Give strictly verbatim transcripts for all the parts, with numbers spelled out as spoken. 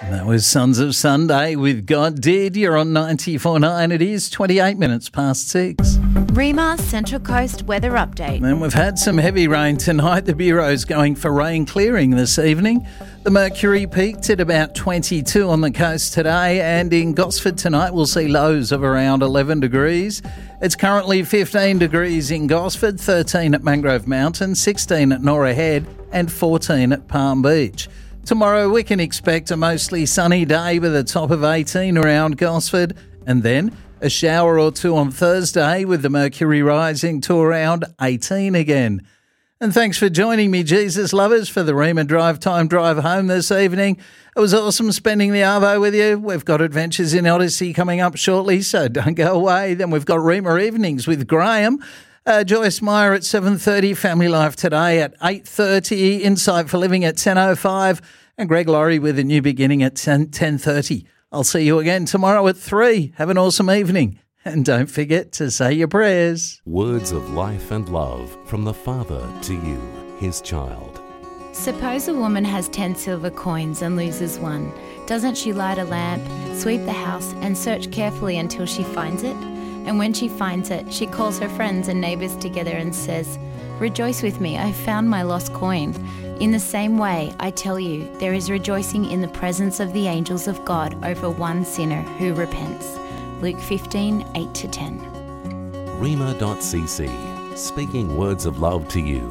That was Sons of Sunday with God Did. You're on ninety-four point nine. It is twenty-eight minutes past six. REMA Central Coast weather update. And we've had some heavy rain tonight. The Bureau's going for rain clearing this evening. The mercury peaked at about twenty-two on the coast today, and in Gosford tonight we'll see lows of around eleven degrees. It's currently fifteen degrees in Gosford, thirteen at Mangrove Mountain, sixteen at Norah Head and fourteen at Palm Beach. Tomorrow we can expect a mostly sunny day with a top of eighteen around Gosford, and then a shower or two on Thursday with the mercury rising to around eighteen again. And thanks for joining me, Jesus lovers, for the REMA Drive Time Drive home this evening. It was awesome spending the arvo with you. We've got Adventures in Odyssey coming up shortly, so don't go away. Then we've got REMA Evenings with Graham. Uh, Joyce Meyer at seven thirty, Family Life Today at eight thirty, Insight for Living at ten oh five, and Greg Laurie with A New Beginning at ten thirty. I'll see you again tomorrow at three. Have an awesome evening. And don't forget to say your prayers. Words of life and love from the Father to you, his child. Suppose a woman has ten silver coins and loses one. Doesn't she light a lamp, sweep the house, and search carefully until she finds it? And when she finds it, she calls her friends and neighbours together and says, "Rejoice with me, I found my lost coin." In the same way, I tell you, there is rejoicing in the presence of the angels of God over one sinner who repents. Luke fifteen, eight to ten. rema dot c c, speaking words of love to you.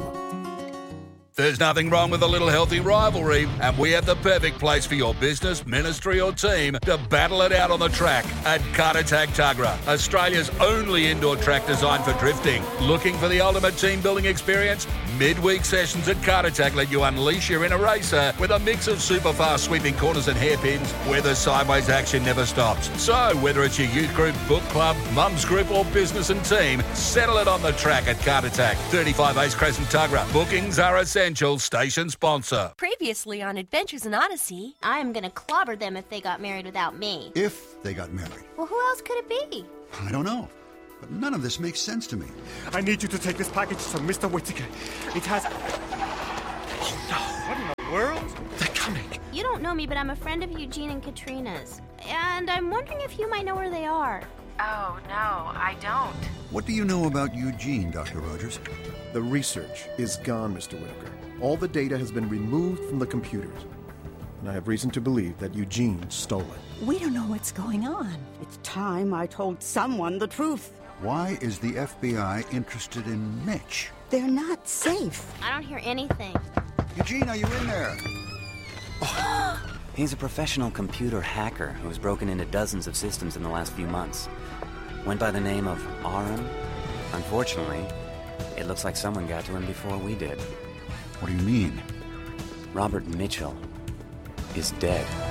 There's nothing wrong with a little healthy rivalry, and we have the perfect place for your business, ministry or team to battle it out on the track at Kartatag Tuggerah, Australia's only indoor track designed for drifting. Looking for the ultimate team building experience? Midweek sessions at Kartatag let you unleash your inner racer with a mix of super fast sweeping corners and hairpins where the sideways action never stops. So whether it's your youth group, book club, mums group or business and team, settle it on the track at Kartatag, thirty-five Ace Crescent Tuggerah. Bookings are essential. Station sponsor. Previously on Adventures in Odyssey. I'm gonna clobber them if they got married without me. If they got married. Well, who else could it be? I don't know. But none of this makes sense to me. I need you to take this package to Mister Whittaker. It has... Oh no, what in the world? They're coming. You don't know me, but I'm a friend of Eugene and Katrina's. And I'm wondering if you might know where they are. Oh, no, I don't. What do you know about Eugene, Doctor Rogers? The research is gone, Mister Whittaker. All the data has been removed from the computers. And I have reason to believe that Eugene stole it. We don't know what's going on. It's time I told someone the truth. Why is the F B I interested in Mitch? They're not safe. I don't hear anything. Eugene, are you in there? Oh. He's a professional computer hacker who has broken into dozens of systems in the last few months. Went by the name of Aram. Unfortunately, it looks like someone got to him before we did. What do you mean? Robert Mitchell is dead.